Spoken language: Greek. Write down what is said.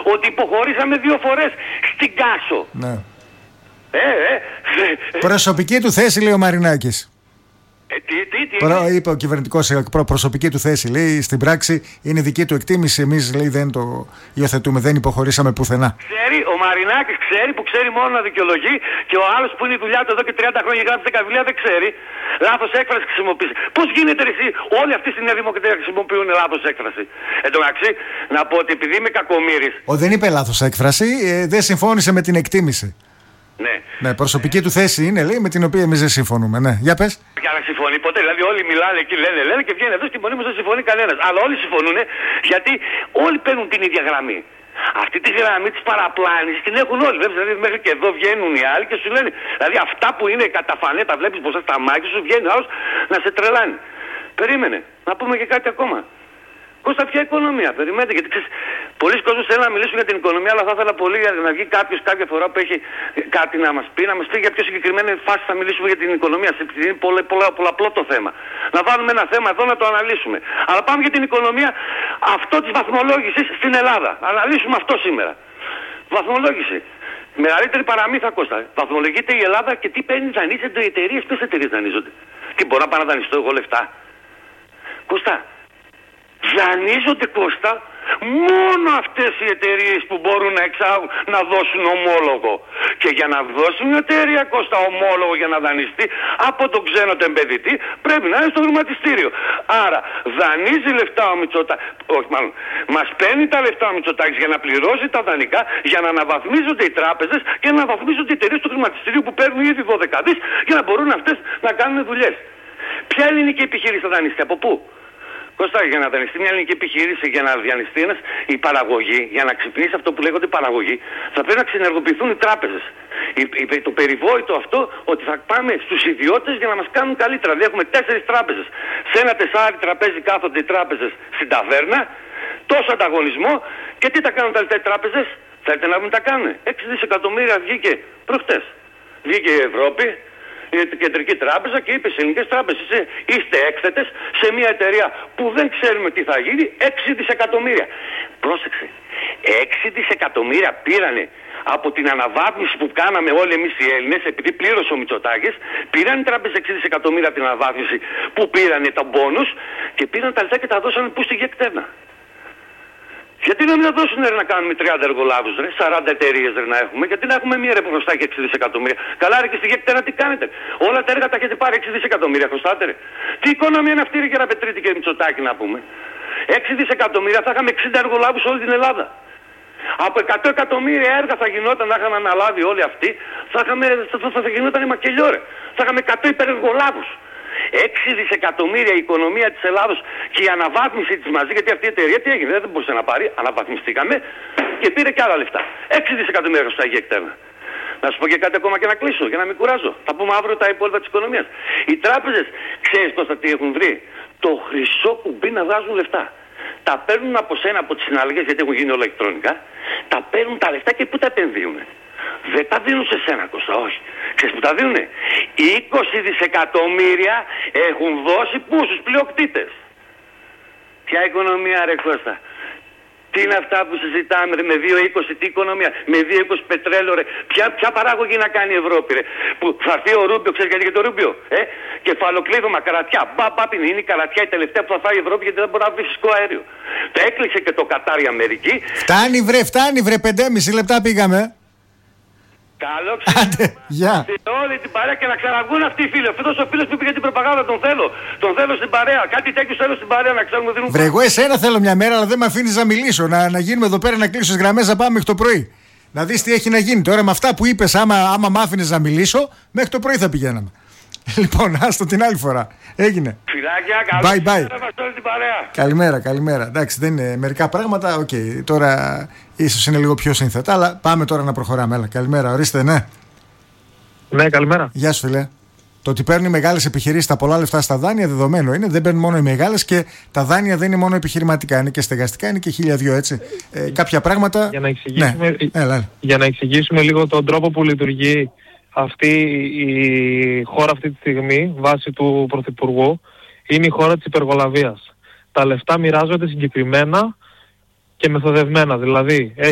ότι υποχωρήσαμε 2 φορές στην Κάσο. Ναι. Προσωπική του θέση, λέει ο Μαρινάκης. Είπε ο κυβερνητικός προσωπική του θέση. Λέει στην πράξη είναι δική του εκτίμηση. Εμείς, λέει, δεν το υιοθετούμε, δεν υποχωρήσαμε πουθενά. Ξέρει, ο Μαρινάκης ξέρει που ξέρει μόνο να δικαιολογεί και ο άλλος που είναι η δουλειά του εδώ και 30 χρόνια γράφει 10 βιβλία δεν ξέρει. Λάθος έκφραση χρησιμοποιήσει. Πώς γίνεται εσύ, όλοι αυτοί στη Νέα Δημοκρατία χρησιμοποιούν λάθος έκφραση. Εν τω μεταξύ, να πω ότι επειδή είμαι κακομοίρης. Δεν είπε λάθος έκφραση, δεν συμφώνησε με την εκτίμηση. Ναι, προσωπική του θέση είναι, λέει, με την οποία εμείς δεν συμφωνούμε. Ναι, για πες. Για να συμφωνεί ποτέ. Δηλαδή, όλοι μιλάνε εκεί, λένε και βγαίνει εδώ και μονίμως δεν συμφωνεί κανένας. Αλλά όλοι συμφωνούν γιατί όλοι παίρνουν την ίδια γραμμή. Αυτή τη γραμμή της παραπλάνησης την έχουν όλοι. Βλέπεις, δηλαδή, μέχρι και εδώ βγαίνουν οι άλλοι και σου λένε. Δηλαδή, αυτά που είναι καταφανέ, τα βλέπεις μπροστά στα μάτια σου, βγαίνει άλλος να σε τρελάνει. Περίμενε, να πούμε και κάτι ακόμα. Κώστα, ποια οικονομία, περιμένετε, γιατί ξέρεις, πολλοί κόσμοι θέλουν να μιλήσουν για την οικονομία, αλλά θα ήθελα πολύ να βγει κάποιος κάποια φορά που έχει κάτι να μας πει για πιο συγκεκριμένη φάση θα μιλήσουμε για την οικονομία. Είναι πολλαπλό το θέμα. Να βάλουμε ένα θέμα εδώ να το αναλύσουμε. Αλλά πάμε για την οικονομία, αυτό της βαθμολόγησης στην Ελλάδα. Αναλύσουμε αυτό σήμερα. Βαθμολόγηση. Μεγαλύτερη παραμύθα, Κώστα. Βαθμολογείται η Ελλάδα και τι παίρνει, δανείζονται οι εταιρείες, ποιες εταιρείες δανείζονται. Τι μπορώ να πάω να δανειστώ εγώ λεφτά. Κώστα. Δανείζονται, Κώστα, μόνο αυτές οι εταιρείες που μπορούν να δώσουν ομόλογο. Και για να δώσουν μια εταιρεία, Κώστα, ομόλογο για να δανειστεί από τον ξένο επενδυτή, πρέπει να είναι στο χρηματιστήριο. Άρα, δανείζει λεφτά ο Μητσοτάκης, όχι μάλλον, μας παίρνει τα λεφτά ο Μητσοτάκης για να πληρώσει τα δανεικά, για να αναβαθμίζονται οι τράπεζες και να αναβαθμίζονται οι εταιρείες του χρηματιστηρίου που παίρνουν ήδη 12 δις για να μπορούν αυτές να κάνουν δουλειές. Ποια ελληνική επιχείρηση θα δανειστεί, από πού? Κώστα, για να δανειστεί μια ελληνική επιχείρηση, για να διανυστεί η παραγωγή, για να ξυπνήσει αυτό που λέγονται παραγωγή, θα πρέπει να ξενεργοποιηθούν οι τράπεζες. Το περιβόητο αυτό ότι θα πάμε στους ιδιώτες για να μας κάνουν καλύτερα. Δηλαδή έχουμε 4 τράπεζες. Σε ένα 4 τραπέζι κάθονται οι τράπεζες στην ταβέρνα, τόσο ανταγωνισμό και τι τα κάνουν τα λεφτά οι τράπεζες? Θέλετε να δούμε τι τα κάνουν? 6 δισεκατομμύρια βγήκε προχτές. Βγήκε η Ευρώπη, η Κεντρική Τράπεζα και είπε στις ελληνικές τράπεζες, είστε έκθετες σε μια εταιρεία που δεν ξέρουμε τι θα γίνει, 6 δισεκατομμύρια. Πρόσεξε, 6 δισεκατομμύρια πήρανε από την αναβάθμιση που κάναμε όλοι εμείς οι Έλληνες, επειδή πλήρωσε ο Μητσοτάκης, πήραν οι τράπεζες 6 δισεκατομμύρια από την αναβάθμιση που πήρανε τα μπόνους και πήραν τα λεφτά και τα δώσανε που στη γεκτέρνα. Γιατί να μην τα δώσουν να κάνουμε 30 εργολάβους, 40 εταιρείες να έχουμε, γιατί να έχουμε μία ρε που χρωστάει και 6 δισεκατομμύρια. Καλά, ρε και στη γεκτέρα τι κάνετε? Όλα τα έργα τα έχετε πάρει 6 δισεκατομμύρια, χρωστάτε ρε. Τι οικονομία είναι αυτή, ρε κύριε Πετρίτη και Μητσοτάκη, να πούμε? 6 δισεκατομμύρια θα είχαμε 60 εργολάβους σε όλη την Ελλάδα. Από 100 εκατομμύρια έργα θα γινόταν, να είχαμε αναλάβει όλοι αυτοί, θα γινόταν η μακελιό, ρε. Θα είχαμε 100 υπερεργολάβους. 6 δισεκατομμύρια η οικονομία της Ελλάδος και η αναβάθμιση της μαζί, γιατί αυτή η εταιρεία τι έγινε? Δεν μπορούσε να πάρει, αναβαθμιστήκαμε και πήρε και άλλα λεφτά. 6 δισεκατομμύρια χρωστάει η εκτέρνα. Να σου πω και κάτι ακόμα και να κλείσω, για να μην κουράζω. Θα πούμε αύριο τα υπόλοιπα της οικονομίας. Οι τράπεζες, ξέρεις Κώστα τι έχουν βρει? Το χρυσό κουμπί να βγάζουν λεφτά. Τα παίρνουν από σένα, από τις συναλλαγές, γιατί έχουν γίνει όλα ηλεκτρονικά. Τα παίρνουν τα λεφτά και πού τα επενδύουν? Δεν τα δίνουν σε σένα, Κώστα, όχι. Ξέρεις που τα δίνουνε? 20 δισεκατομμύρια έχουν δώσει πού? Στους πλειοκτήτες. Ποια οικονομία, ρε Κώστα? Τι είναι αυτά που συζητάμε, ρε, με 2,20 τι οικονομία? Με 2,20 πετρέλαιο, ρε. Ποια παράγωγη να κάνει η Ευρώπη, ρε? Που θα έρθει ο Ρούμπιο, ξέρεις γιατί και το Ρούμπιο? Κεφαλοκλείδωμα, καρατιά. Είναι η καρατιά η τελευταία που θα φάει η Ευρώπη, γιατί δεν μπορεί να βρει φυσικό αέριο. Το έκλεισε και το Κατάρ η Αμερική. Φτάνει βρε, 5,5 λεπτά πήγαμε. Καλό ξύπνημα σε όλη την παρέα και να ξαναβγούν αυτοί οι φίλοι. Αυτός ο φίλος που είπε για την προπαγάνδα, τον θέλω. Τον θέλω στην παρέα. Κάτι τέτοιο θέλω στην παρέα, να ξέρουμε δίνουν. Βρε, εγώ εσένα θέλω μια μέρα, αλλά δεν με αφήνεις να μιλήσω. Να γίνουμε εδώ πέρα, να κλείσω τις γραμμές, να πάμε μέχρι το πρωί. Να δεις τι έχει να γίνει. Τώρα με αυτά που είπες, άμα μ' άφηνες να μιλήσω, μέχρι το πρωί θα πηγαίναμε. Λοιπόν, άστο την άλλη φορά. Έγινε. Φιλάκια, bye. Την παρέα. Καλημέρα. Εντάξει, δεν είναι μερικά πράγματα. Οκ, τώρα ίσως είναι λίγο πιο σύνθετα, αλλά πάμε τώρα να προχωράμε. Έλα, καλημέρα, ορίστε, ναι. Ναι, καλημέρα. Γεια σου, φίλε. Το ότι παίρνουν οι μεγάλες επιχειρήσεις τα πολλά λεφτά στα δάνεια, δεδομένο είναι. Δεν παίρνουν μόνο οι μεγάλες και τα δάνεια δεν είναι μόνο επιχειρηματικά. Είναι και στεγαστικά, είναι και 1.002 έτσι. Κάποια πράγματα. Για να εξηγήσουμε λίγο τον τρόπο που λειτουργεί αυτή η χώρα αυτή τη στιγμή, βάσει του Πρωθυπουργού, είναι η χώρα της υπεργολαβίας. Τα λεφτά μοιράζονται συγκεκριμένα και μεθοδευμένα. Δηλαδή,